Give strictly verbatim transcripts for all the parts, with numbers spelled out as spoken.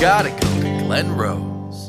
gotta go to Glen Rose.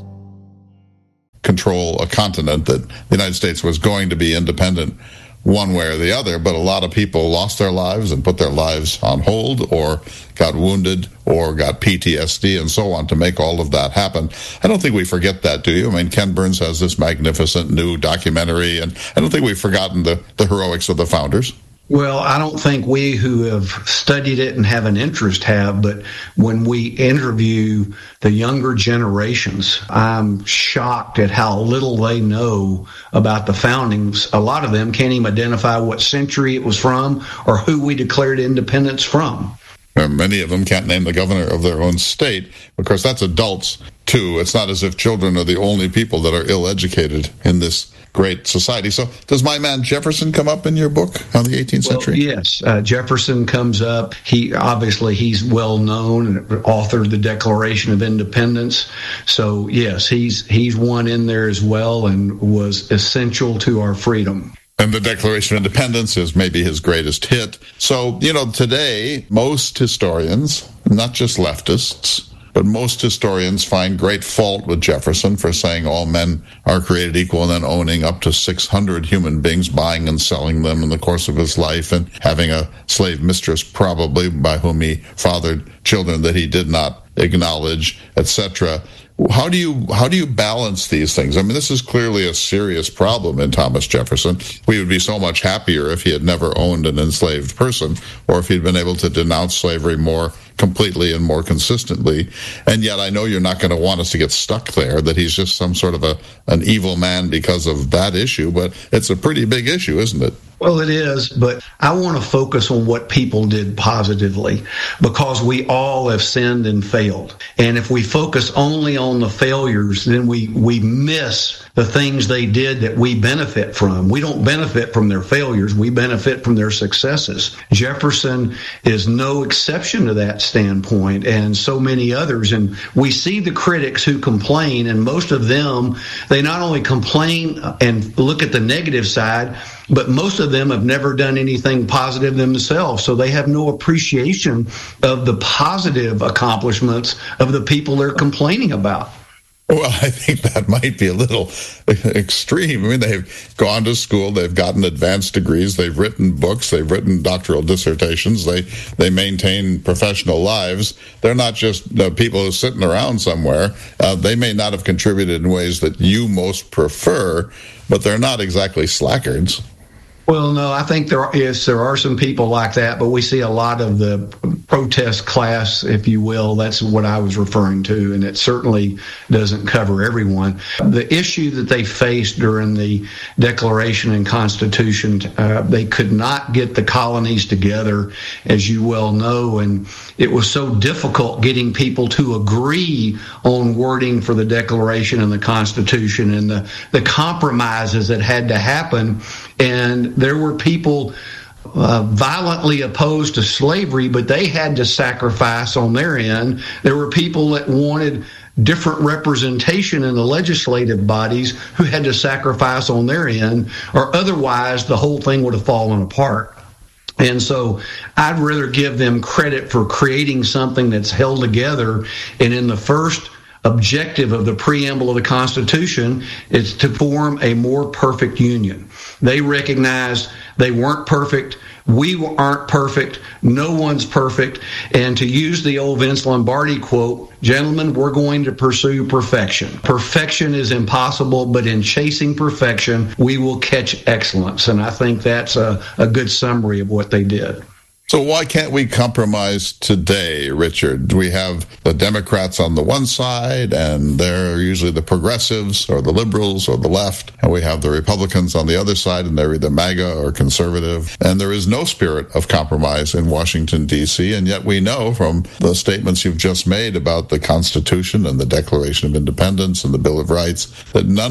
Control a continent that the United States was going to be independent one way or the other, but a lot of people lost their lives and put their lives on hold or got wounded or got P T S D and so on to make all of that happen. I don't think we forget that, do you? I mean, Ken Burns has this magnificent new documentary, and I don't think we've forgotten the, the heroics of the founders. Well, I don't think we who have studied it and have an interest have, but when we interview the younger generations, I'm shocked at how little they know about the foundings. A lot of them can't even identify what century it was from or who we declared independence from. And many of them can't name the governor of their own state. Of course, that's adults, too. It's not as if children are the only people that are ill-educated in this great society. So does my man Jefferson come up in your book on the eighteenth century? Well, yes, uh, Jefferson comes up. He obviously he's well known and authored the Declaration of Independence. So yes, he's he's one in there as well and was essential to our freedom. And the Declaration of Independence is maybe his greatest hit. So, you know, today, most historians, not just leftists, but most historians find great fault with Jefferson for saying all men are created equal and then owning up to six hundred human beings, buying and selling them in the course of his life, and having a slave mistress probably by whom he fathered children that he did not acknowledge, et cetera. How do you how do you balance these things? I mean, this is clearly a serious problem in Thomas Jefferson. We would be so much happier if he had never owned an enslaved person, or if he'd been able to denounce slavery more completely and more consistently. And yet I know you're not going to want us to get stuck there, that he's just some sort of a an evil man because of that issue, but it's a pretty big issue, isn't it? Well, it is, but I want to focus on what people did positively, because we all have sinned and failed. And if we focus only on the failures, then we, we miss the things they did that we benefit from. We don't benefit from their failures. We benefit from their successes. Jefferson is no exception to that standpoint, and so many others. And we see the critics who complain, and most of them, they not only complain and look at the negative side, but most of them have never done anything positive themselves, so they have no appreciation of the positive accomplishments of the people they're complaining about. Well, I think that might be a little extreme. I mean, they've gone to school, they've gotten advanced degrees, they've written books, they've written doctoral dissertations, they they maintain professional lives. They're not just uh, people who are sitting around somewhere. Uh, they may not have contributed in ways that you most prefer, but they're not exactly slackers. Well, no, I think there are, yes, there are some people like that, but we see a lot of the protest class, if you will. That's what I was referring to, and it certainly doesn't cover everyone. The issue that they faced during the Declaration and Constitution, uh, they could not get the colonies together, as you well know, and it was so difficult getting people to agree on wording for the Declaration and the Constitution and the, the compromises that had to happen. And there were people uh, violently opposed to slavery, but they had to sacrifice on their end. There were people that wanted different representation in the legislative bodies who had to sacrifice on their end, or otherwise the whole thing would have fallen apart. And so I'd rather give them credit for creating something that's held together. And in the first objective of the preamble of the Constitution is to form a more perfect union. They recognized they weren't perfect. We aren't perfect. No one's perfect. And to use the old Vince Lombardi quote, gentlemen, we're going to pursue perfection. Perfection is impossible, but in chasing perfection, we will catch excellence. And I think that's a, a good summary of what they did. So why can't we compromise today, Richard? We have the Democrats on the one side, and they're usually the progressives or the liberals or the left, and we have the Republicans on the other side, and they're either MAGA or conservative, and there is no spirit of compromise in Washington, D C, and yet we know from the statements you've just made about the Constitution and the Declaration of Independence and the Bill of Rights that none